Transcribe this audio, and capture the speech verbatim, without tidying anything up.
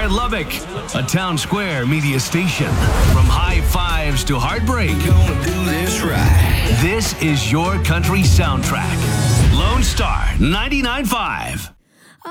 inside Lubbock, a Town Square media station. From high fives to heartbreak, Gonna do this right. this is your country soundtrack. Lone Star ninety-nine point five.